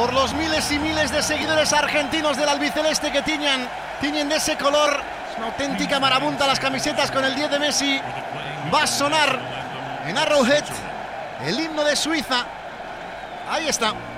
por los miles y miles de seguidores argentinos del albiceleste que tiñen de ese color. Es una auténtica marabunta las camisetas con el 10 de Messi. Va a sonar en Arrowhead el himno de Suiza. Ahí está.